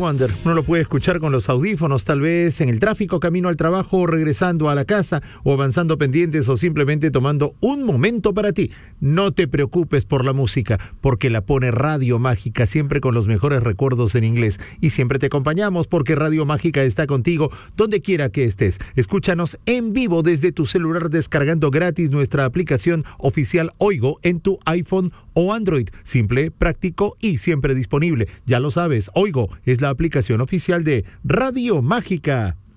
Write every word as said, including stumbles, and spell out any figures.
Wonder. Uno lo puede escuchar con los audífonos, tal vez en el tráfico, camino al trabajo, o regresando a la casa, o avanzando pendientes, o simplemente tomando un momento para ti. No te preocupes por la música, porque la pone Radio Mágica, siempre con los mejores recuerdos en inglés. Y siempre te acompañamos porque Radio Mágica está contigo donde quiera que estés. Escúchanos en vivo desde tu celular descargando gratis nuestra aplicación oficial Oigo en tu iPhone o Android. Simple, práctico y siempre disponible. Ya lo sabes, Oigo es la aplicación oficial de Radio Mágica.